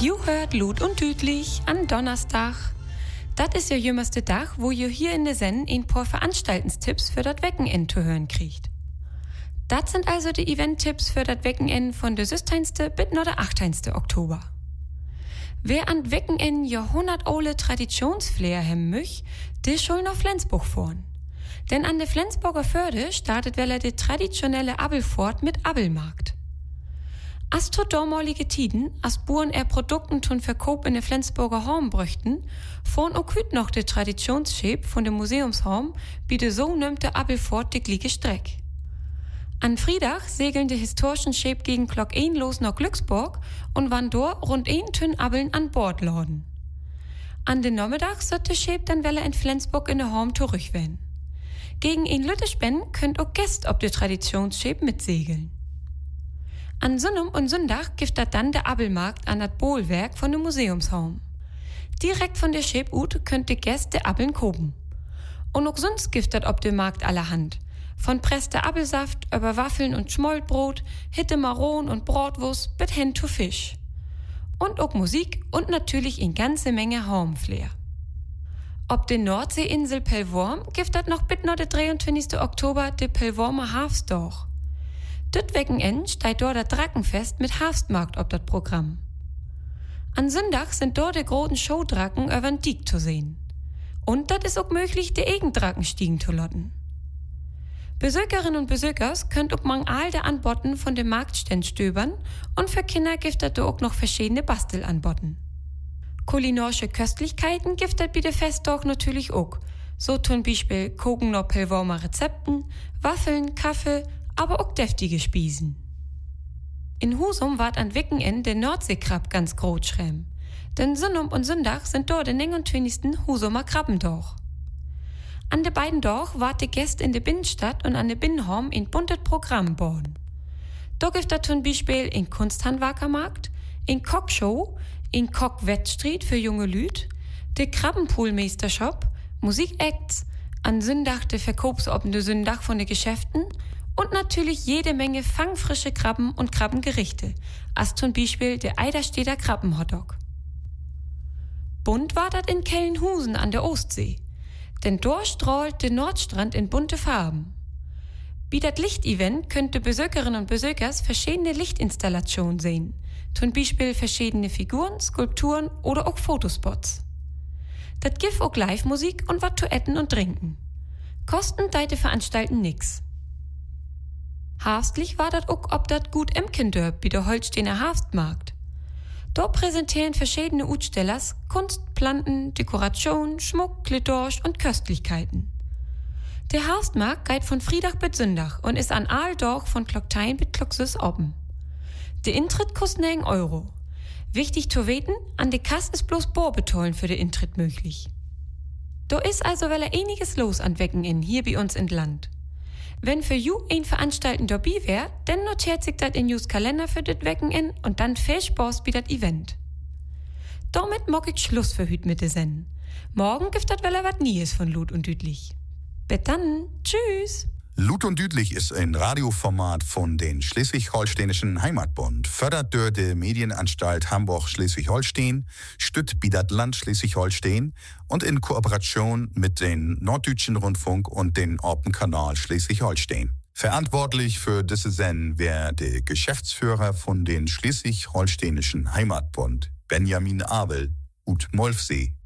You hört Lut und Düdlich an Donnerstag. Das ist der jümmerste Tag, wo ihr hier in der Senn ein paar Veranstaltungstipps für das Wochenende zu hören kriegt. Das sind also die Event-Tipps für das Wochenende von der 16. bis noch der 18. Oktober. Wer an Wochenende Jahrhundert-ole Traditionsflair haben möcht, der soll nach Flensburg fahren. Denn an der Flensburger Förde startet welle die traditionelle Abelfahrt mit Abelmarkt. As zu damalige Tiden, as Buren Produkten tun Verkauf in der Flensburger Horn brüchten, fahren auch hüt noch die Traditionsschäb von dem Museumsraum, wie de so nömte Abelfahrt die gleiche Streck. An Friedach segeln die historischen Schäb gegen Glock 1 los nach Glücksburg und wann dort rund 1 Tünn Abeln an Bord laden. An den Nachmittag sollte der Schäb dann welle in Flensburg in der Horn zurückwenden. Gegen ein Lüttespenn könnt auch Gäste ob der Traditionsschäb mitsegeln. An Sonnum und Sonntag gibt dat dann der Abelmarkt an dat Bohlwerk von dem Museumsraum. Direkt von der Schäb ut könnt die Gäste Abeln koben. Und auch sonst gibt dat ob dem Markt allerhand. Von presster Abelsaft über Waffeln und Schmollbrot, Hitte Maron und Bratwurst bis hin zu Fisch. Und auch Musik und natürlich eine ganze Menge Hornflair. Ob den Nordseeinsel Pellworm gibt dat noch bis noch der 23. Oktober de Pellwormer Hafsdorch. Dit Wochenende steigt dort das Drackenfest mit Hafstmarkt ob das Programm. An Sonntag sind dort die großen Showdracken übern Diek zu sehen. Und das ist auch möglich, die Eigendracken stiegen zu lotten. Besökerinnen und Besökers könnt auch mang alte Anbotten von dem Marktständ stöbern und für Kinder gibt das auch noch verschiedene Bastelanbotten. Kulinarische Köstlichkeiten gibt das bei der Festdorf natürlich auch. So zum Beispiel Kogen noch Pellwormer Rezepten, Waffeln, Kaffee, aber auch deftige Spiesen. In Husum ward an Wochenende der Nordseekrab ganz groß schräm. Denn Sonnum und Sonntag sind dort den 29. Husumer Krabbendorch. An de beiden Dorch ward die Gäste in der Binnenstadt und an der Binnenhorn in buntes Programm bauen. Da gibt da zum Beispiel in Kunsthandwerkermarkt, in Kockshow, in Kock-Wettstreet für junge Lüd, der Krabbenpoolmeistershop, Musikacts, an Sonntag der Verkaufsobende Sonntag von den Geschäften und natürlich jede Menge fangfrische Krabben und Krabbengerichte, als zum Beispiel der Eiderstedter Krabbenhotdog. Bunt war das in Kellenhusen an der Ostsee, denn dort strahlt der Nordstrand in bunte Farben. Bei dat Lichtevent könnt ihr Besökerinnen und Besökers verschiedene Lichtinstallationen sehen, zum Beispiel verschiedene Figuren, Skulpturen oder auch Fotospots. Dat gibt auch Live-Musik und wat zu essen und trinken. Kosten deite Veranstalten nix. Hafstlich war dat auch ob dat Gut Emkendörp wie der Holsteiner Hafstmarkt. Dort präsentieren verschiedene Utstellers Kunst, Planten, Dekoration, Schmuck, Klitorsch und Köstlichkeiten. Der Hafstmarkt geht von Friedach bis Sündach und ist an Aaldorch von Klocktein bis Klocksüß oben. Der Intritt kostet 9 Euro. Wichtig zu weten, an der Kasse ist bloß Bohrbetollen für den Intritt möglich. Da ist also einiges los an Wochenende hier bei uns in Land. Wenn für you ein Veranstalten dabei wär, dann notiert sich das in Jus Kalender für das Wochenende und dann viel Spaß bei das Event. Damit mag ich Schluss für hüt mit de Senn. Morgen gibt das wat Nies von Lut und Düdlich. Bis dann, tschüss! Lut und Düdlich ist ein Radioformat von den Schleswig-Holsteinischen Heimatbund, fördert durch die Medienanstalt Hamburg-Schleswig-Holstein, stützt bei das Land Schleswig-Holstein und in Kooperation mit den Norddeutschen Rundfunk und den Orpenkanal Schleswig-Holstein. Verantwortlich für diese Sendung wäre der Geschäftsführer von den Schleswig-Holsteinischen Heimatbund, Benjamin Abel, ut Molfsee.